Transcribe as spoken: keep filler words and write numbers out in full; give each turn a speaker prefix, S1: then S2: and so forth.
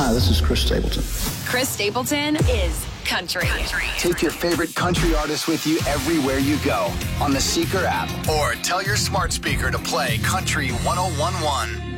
S1: Hi, this is Chris Stapleton.
S2: Chris Stapleton is country. country.
S3: Take your favorite country artist with you everywhere you go on the Seeker app, or tell your smart speaker to play Country one oh one one.